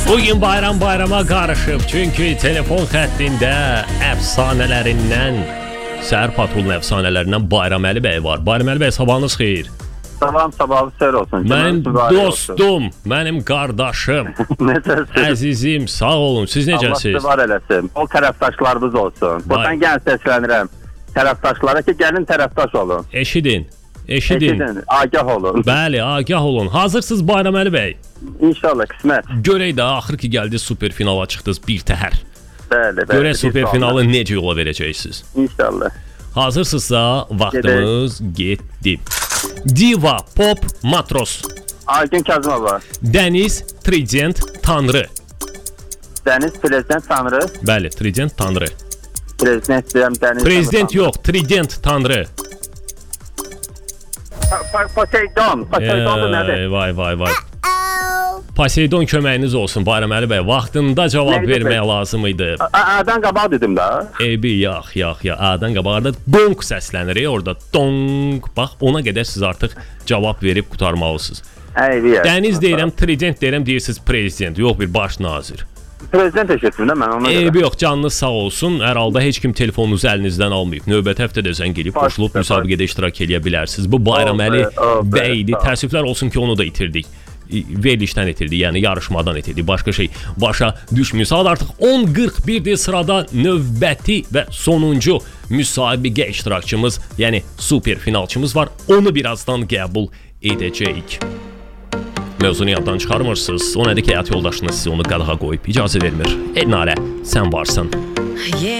Bugün bayrama qarışıb. Çünki telefon xəttində əfsanələrindən, Səhər Patrolun əfsanələrindən Bayraməli bəy var. Bayraməli bəy, sabahınız xeyir. Sabahınız xeyir olsun. Mənim dostum, mənim qardaşım, Necəsiniz? əzizim, sağ olun. Siz Allah necəsiniz? sizi var eləsin. Bol tərəfdaşlarınız olsun. Buradan gənc səslənirəm. Tərəfdaşlara ki, gəlin tərəfdaş olun. Eşidin. Agah olun. Bəli, agah olun. Hazırsınız Bayraməli bəy? İnşallah, qismət. Görək də, axır ki gəldiniz super finala çıxdınız bir təhər. Bəli. Görək super finalı necə yola verəcəksiniz? İnşallah. Hazırsınızsa vaxtımız getdi. Diva, Pop, Matros. Aygün Kazımova. Dəniz, Trident, Tanrı. Dəniz, Prezident, Tanrı. Bəli, Trident, Tanrı. Prezident deyirəm, Dəniz. Prezident yox, Trident, Tanrı. Poseidon. Poseidon da nədir? Vay. Poseidon köməyiniz olsun Bayraməli bəy. Vaxtında cavab vermək lazım idi. A'dan qabaq dedim də. Ebi, yox. A'dan qabaqda donk səslənir. Orada donk. Bax, ona qədər siz artıq cavab verib qurtarmalısınız. Dəniz deyirəm, Trident deyirəm, deyirsiniz prezident. Yox, bir baş nazir. Prezident eşitdim də mən ona görə. Ebi, yox, canınız sağ olsun. Hər halda heç kim telefonunuzu əlinizdən almayıb. Növbəti həftə də zəng edib qoşulub müsabiqədə iştirak edə bilərsiniz. Bu Bayraməli bəy idi. Təəssüflər olsun ki, onu da itirdik. Verilişdən itirdik, yəni yarışmadan itirdik. Başqa şey başa düşmür. Saat artıq 10:41-dir. Sırada növbəti və sonuncu müsabiqə iştirakçımız, yəni super finalçımız var. Onu birazdan qəbul edəcəyik. Mövzunu yaddan çıxarmırsınız. O nədir ki, həyat yoldaşınız sizi onu qadağa qoyub icazə vermir. Elnarə, sən varsan.